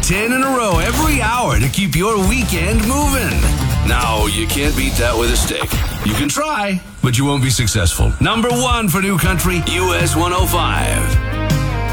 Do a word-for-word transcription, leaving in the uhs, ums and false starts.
ten in a row every hour to keep your weekend moving. Now, you can't beat that with a stick. You can try, but you won't be successful. Number one for New Country, U S one oh five.